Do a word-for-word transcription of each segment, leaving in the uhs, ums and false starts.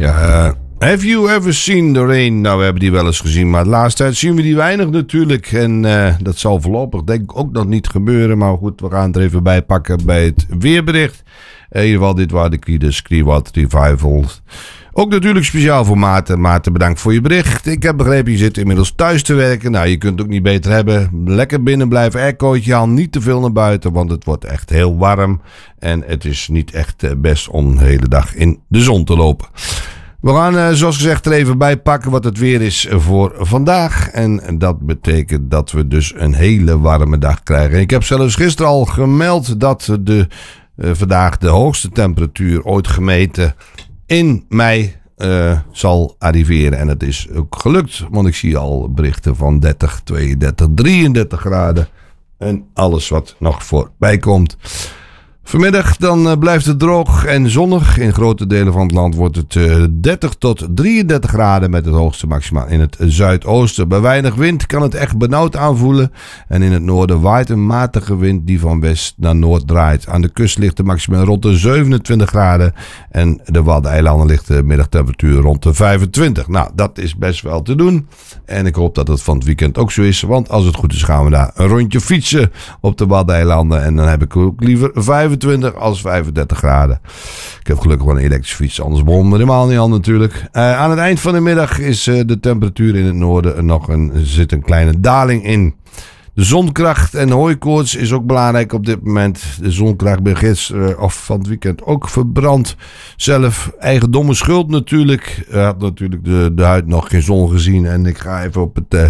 Ja, uh, have you ever seen the rain? Nou, we hebben die wel eens gezien, maar de laatste tijd zien we die weinig natuurlijk. En uh, dat zal voorlopig denk ik ook nog niet gebeuren. Maar goed, we gaan het er even bij pakken bij het weerbericht. In ieder geval, dit waren de Creedence Clearwater Revival. Ook natuurlijk speciaal voor Maarten. Maarten, bedankt voor je bericht. Ik heb begrepen, je zit inmiddels thuis te werken. Nou, je kunt het ook niet beter hebben. Lekker binnen blijven, aircootje aan. Niet te veel naar buiten, want het wordt echt heel warm. En het is niet echt best om de hele dag in de zon te lopen. We gaan, uh, zoals gezegd, er even bij pakken wat het weer is voor vandaag. En dat betekent dat we dus een hele warme dag krijgen. Ik heb zelfs gisteren al gemeld dat de, uh, vandaag de hoogste temperatuur ooit gemeten in mei uh, zal arriveren. En het is ook gelukt, want ik zie al berichten van dertig, tweeëndertig, drieëndertig graden. En alles wat nog voorbij komt. Vanmiddag dan uh, blijft het droog en zonnig. In grote delen van het land wordt het uh, dertig tot drieëndertig graden met het hoogste maximaal in het zuidoosten. Bij weinig wind kan het echt benauwd aanvoelen. En in het noorden waait een matige wind die van west naar noord draait. Aan de kust ligt de maximaal rond de zevenentwintig graden. En de Waddeneilanden ligt de middagtemperatuur rond de vijfentwintig. Nou, dat is best wel te doen. En ik hoop dat het van het weekend ook zo is. Want als het goed is gaan we daar een rondje fietsen op de Waddeneilanden. En dan heb ik ook liever vijfentwintig als vijfendertig graden. Ik heb gelukkig wel een elektrische fiets, anders begon het helemaal niet aan natuurlijk. Uh, aan het eind van de middag is uh, de temperatuur in het noorden nog een, er zit een kleine daling in. De zonkracht en hooikoorts is ook belangrijk op dit moment. De zonkracht ben gisteren uh, of van het weekend ook verbrand. Zelf eigendomme schuld natuurlijk. Ik had natuurlijk de, de huid nog geen zon gezien en ik ga even op het... Uh,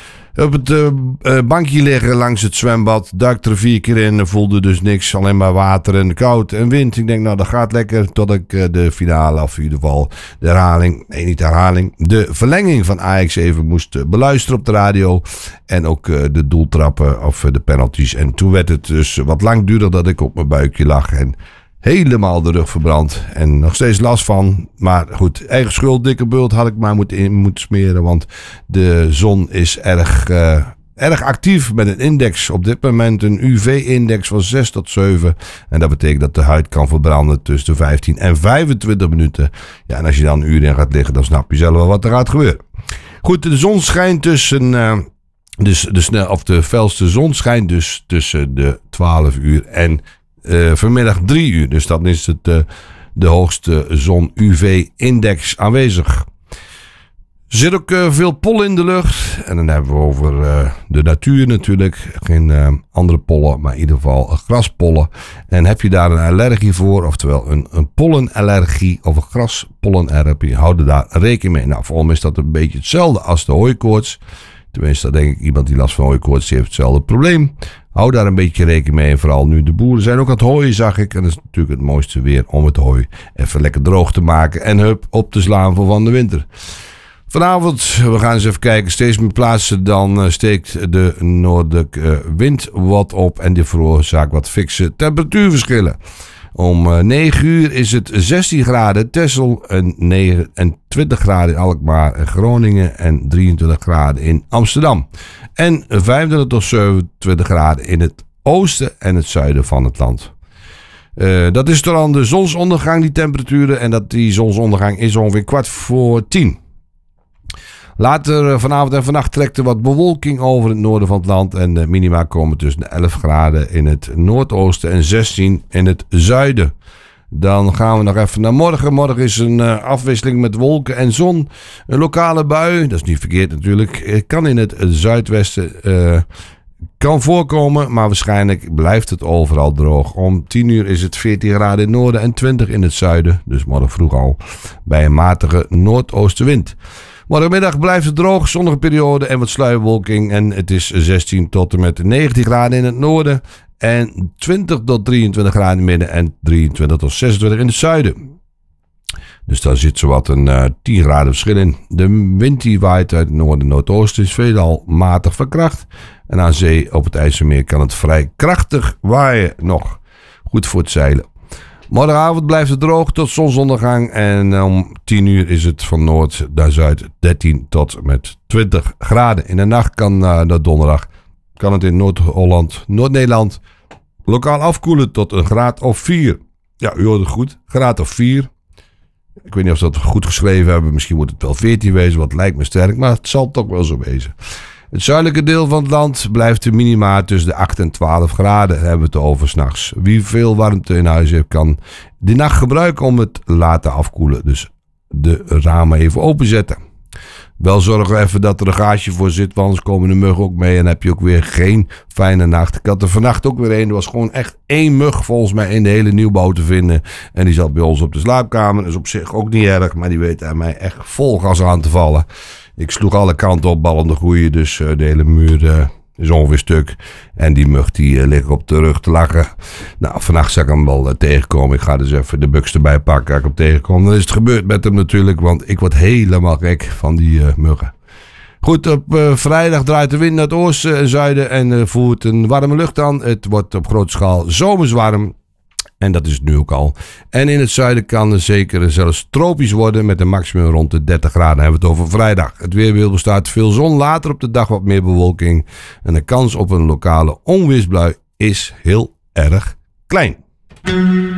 Op het uh, bankje liggen langs het zwembad. Duikte er vier keer in. Voelde dus niks. Alleen maar water en koud en wind. Ik denk nou dat gaat lekker. Tot ik uh, de finale of in ieder geval de herhaling. Nee niet de herhaling. De verlenging van Ajax even moest uh, beluisteren op de radio. En ook uh, de doeltrappen of uh, de penalties. En toen werd het dus wat langdurig dat ik op mijn buikje lag. En helemaal de rug verbrand. En nog steeds last van. Maar goed, eigen schuld, dikke bult had ik maar moeten, in, moeten smeren. Want de zon is erg, uh, erg actief met een index. Op dit moment een U V-index van zes tot zeven. En dat betekent dat de huid kan verbranden tussen de vijftien en vijfentwintig minuten. Ja, en als je dan een uur in gaat liggen, dan snap je zelf wel wat er gaat gebeuren. Goed, de zon schijnt tussen... Uh, dus de, snel, of de felste zon schijnt dus tussen de twaalf uur en... Uh, vanmiddag drie uur. Dus dan is het uh, de hoogste zon-U V-index aanwezig. Er zit ook uh, veel pollen in de lucht. En dan hebben we over uh, de natuur natuurlijk. Geen uh, andere pollen, maar in ieder geval graspollen. En heb je daar een allergie voor, oftewel een, een pollenallergie of een graspollenallergie, houd er daar rekening mee. Nou, voor mij is dat een beetje hetzelfde als de hooikoorts. Tenminste, dat denk ik, iemand die last van hooikoorts die heeft hetzelfde probleem. Hou daar een beetje rekening mee. En vooral nu de boeren zijn ook aan het hooien, zag ik. En dat is natuurlijk het mooiste weer om het hooi even lekker droog te maken. En hup, op te slaan voor van de winter. Vanavond, we gaan eens even kijken. Steeds meer plaatsen, dan uh, steekt de noordelijke uh, wind wat op. En die veroorzaakt wat fikse temperatuurverschillen. Om uh, negen uur is het zestien graden Texel en negenentwintig graden in Alkmaar en Groningen en drieëntwintig graden in Amsterdam. En vijfentwintig tot zevenentwintig graden in het oosten en het zuiden van het land. Uh, dat is dan de zonsondergang, die temperaturen. En dat die zonsondergang is ongeveer kwart voor tien. Later vanavond en vannacht trekt er wat bewolking over het noorden van het land. En de minima komen tussen de elf graden in het noordoosten en zestien in het zuiden. Dan gaan we nog even naar morgen. Morgen is een uh, afwisseling met wolken en zon. Een lokale bui, dat is niet verkeerd natuurlijk. Kan in het zuidwesten uh, kan voorkomen, maar waarschijnlijk blijft het overal droog. Om tien uur is het veertien graden in het noorden en twintig in het zuiden. Dus morgen vroeg al bij een matige noordoostenwind. Morgenmiddag blijft het droog, zonnige periode en wat sluierbewolking. En het is zestien tot en met negentien graden in het noorden. En twintig tot drieëntwintig graden in het midden en drieëntwintig tot zesentwintig in het zuiden. Dus daar zit zowat een uh, tien graden verschil in. De wind die waait uit het noorden en noordoosten is veelal matig van kracht. En aan zee op het IJsselmeer kan het vrij krachtig waaien nog. Goed voor het zeilen. Morgenavond blijft het droog tot zonsondergang. En om tien uur is het van noord naar zuid dertien tot met twintig graden. In de nacht kan uh, naar donderdag kan het in Noord-Holland, Noord-Nederland lokaal afkoelen tot een graad of vier. Ja, u hoort het goed. Graad of vier. Ik weet niet of ze dat goed geschreven hebben. Misschien moet het wel veertien wezen, wat lijkt me sterk. Maar het zal toch wel zo wezen. Het zuidelijke deel van het land blijft de minima tussen de acht en twaalf graden. Daar hebben we het over 's nachts. Wie veel warmte in huis heeft, kan die nacht gebruiken om het te laten afkoelen. Dus de ramen even openzetten. Wel zorgen even dat er een gaatje voor zit, want anders komen de muggen ook mee en heb je ook weer geen fijne nacht. Ik had er vannacht ook weer een. Er was gewoon echt één mug volgens mij in de hele nieuwbouw te vinden. En die zat bij ons op de slaapkamer. Dat is op zich ook niet erg, maar die weet aan mij echt vol gas aan te vallen. Ik sloeg alle kanten op, ballende groeien, dus uh, de hele muur uh, is ongeveer stuk. En die mug die uh, ligt op de rug te lachen. Nou, vannacht zal ik hem wel uh, tegenkomen. Ik ga dus even de buks erbij pakken als ik hem tegenkom. Dan is het gebeurd met hem natuurlijk, want ik word helemaal gek van die uh, muggen. Goed, op uh, vrijdag draait de wind naar het oosten en zuiden en uh, voert een warme lucht aan. Het wordt op grote schaal zomers warm. En dat is het nu ook al. En in het zuiden kan het zeker zelfs tropisch worden met een maximum rond de dertig graden. Dan hebben we het over vrijdag. Het weerbeeld bestaat veel zon, later op de dag wat meer bewolking. En de kans op een lokale onweersbui is heel erg klein.